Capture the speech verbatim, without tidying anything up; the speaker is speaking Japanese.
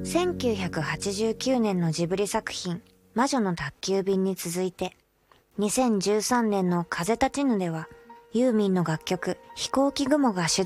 せんきゅうひゃくはちじゅうきゅうねんのジブリ作品魔女の宅急便に続いて、にせんじゅうさんねんの風立ちぬではユーミンの楽曲飛行機雲が主